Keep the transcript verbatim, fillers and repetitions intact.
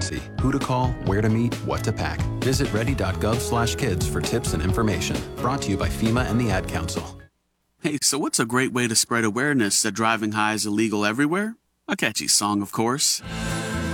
emergency. Who to call, where to meet, what to pack. Visit ready.gov slash kids for tips and information. Brought to you by FEMA and the Ad Council. Hey, so what's a great way to spread awareness that driving high is illegal everywhere? A catchy song, of course.